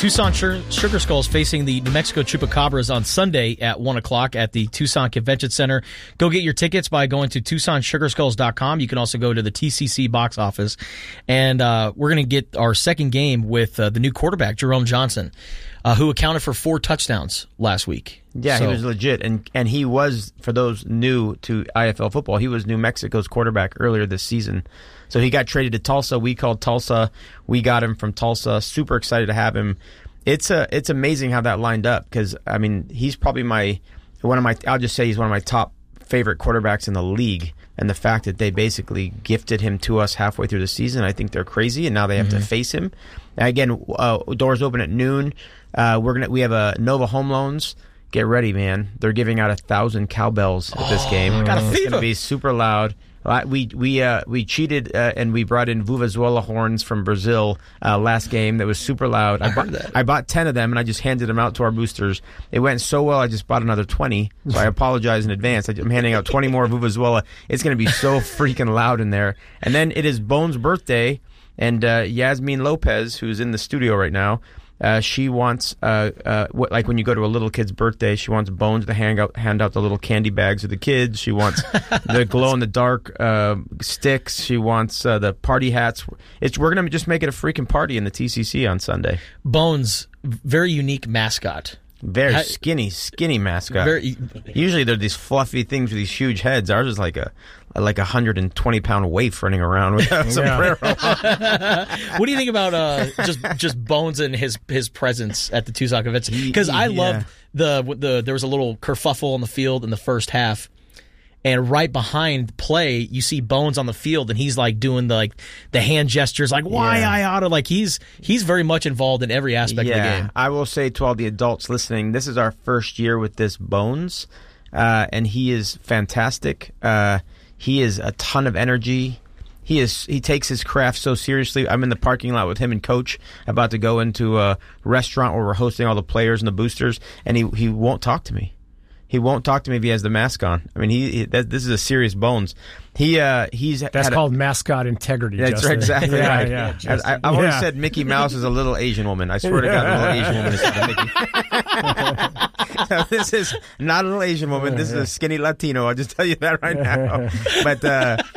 Tucson Sugar Skulls facing the New Mexico Chupacabras on Sunday at 1 o'clock at the Tucson Convention Center. Go get your tickets by going to TucsonSugarSkulls.com. You can also go to the TCC box office. And we're going to get our second game with the new quarterback, Jerome Johnson, who accounted for 4 touchdowns last week. Yeah, he was legit. And he was, for those new to IFL football, he was New Mexico's quarterback earlier this season. So he got traded to Tulsa. We called Tulsa. We got him from Tulsa. Super excited to have him. It's amazing how that lined up because, I mean, he's probably I'll just say he's one of my top favorite quarterbacks in the league. And the fact that they basically gifted him to us halfway through the season, I think they're crazy, and now they have to face him. Again, doors open at noon. We have a Nova Home Loans. Get ready, man. They're giving out 1,000 cowbells at this game. It's going to be super loud. We cheated and we brought in Vuvuzuela horns from Brazil last game. That was super loud. I bought 10 of them and I just handed them out to our boosters. It went so well I just bought another 20. So I apologize in advance. I'm handing out 20 more Vuvuzuela. It's going to be so freaking loud in there. And then it is Bones' birthday, and Yasmin Lopez, who's in the studio right now, she wants, like when you go to a little kid's birthday, she wants Bones to hand out the little candy bags to the kids. She wants the glow-in-the-dark sticks. She wants the party hats. We're going to just make it a freaking party in the TCC on Sunday. Bones, very unique mascot. Very skinny mascot. Usually they're these fluffy things with these huge heads. Ours is like a 120-pound waif running around with a sombrero. What do you think about just Bones and his presence at the Tucson Convention? Because I love there was a little kerfuffle on the field in the first half, and right behind play you see Bones on the field, and he's like doing the hand gestures, like why I oughta, like he's very much involved in every aspect of the game. I will say to all the adults listening, this is our first year with this Bones, and he is fantastic. He is a ton of energy. He takes his craft so seriously. I'm in the parking lot with him and Coach, about to go into a restaurant where we're hosting all the players and the boosters, and he won't talk to me. He won't talk to me if he has the mask on. I mean, this is a serious Bones. That's called mascot integrity. That's Justin. Exactly right. Yeah. I always said Mickey Mouse is a little Asian woman. I swear to God, a little Asian woman is Mickey. So this is not a little Asian woman. This is a skinny Latino. I'll just tell you that right now. But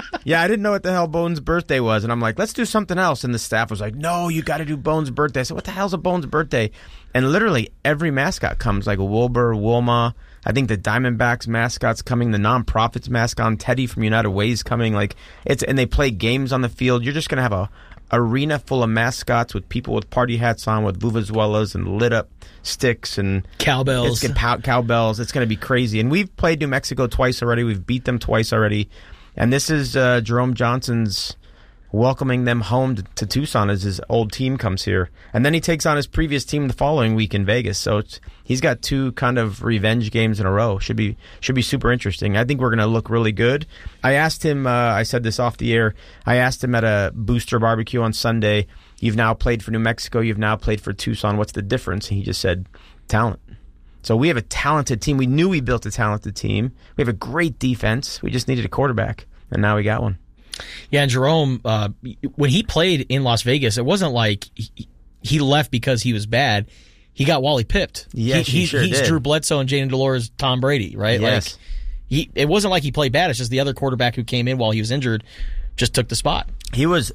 I didn't know what the hell Bones' birthday was, and I'm like, let's do something else. And the staff was like, no, you got to do Bones' birthday. I said, what the hell's a Bones' birthday? And literally every mascot comes, like Wilbur, Wilma. I think the Diamondbacks mascot's coming, the nonprofits mascot, Teddy from United Way's coming. And they play games on the field. You're just gonna have a arena full of mascots with people with party hats on, with vuvuzelas and lit up sticks and cowbells. Cowbells. It's gonna be crazy. And we've played New Mexico twice already. We've beat them twice already. And this is Jerome Johnson's welcoming them home to Tucson as his old team comes here. And then he takes on his previous team the following week in Vegas. So he's got 2 kind of revenge games in a row. Should be super interesting. I think we're going to look really good. I asked him, I said this off the air, I asked him at a booster barbecue on Sunday, you've now played for New Mexico, you've now played for Tucson, what's the difference? And he just said, talent. So we have a talented team. We knew we built a talented team. We have a great defense. We just needed a quarterback, and now we got one. Yeah, and Jerome, when he played in Las Vegas, it wasn't like he left because he was bad. He got Wally pipped. Yes, he sure he's did. Drew Bledsoe and Jaden Delores, Tom Brady, right? Yes. It wasn't like he played bad. It's just the other quarterback who came in while he was injured just took the spot. He was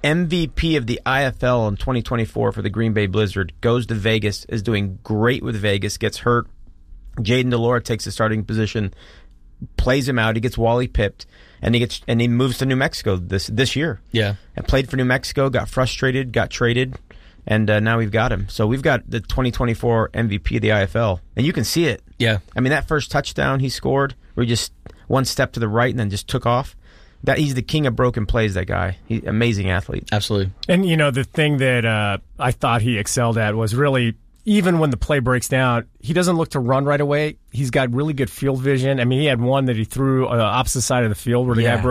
MVP of the IFL in 2024 for the Green Bay Blizzard, goes to Vegas, is doing great with Vegas, gets hurt. Jaden Delores takes the starting position, plays him out, he gets Wally pipped. And he moves to New Mexico this year. Yeah. And played for New Mexico, got frustrated, got traded, and now we've got him. So we've got the 2024 MVP of the IFL. And you can see it. Yeah. I mean, that first touchdown he scored, where he just one step to the right and then just took off. He's the king of broken plays, that guy. He's an amazing athlete. Absolutely. And, the thing that I thought he excelled at was really, even when the play breaks down, he doesn't look to run right away. He's got really good field vision. I mean, he had one that he threw opposite side of the field where the guy broke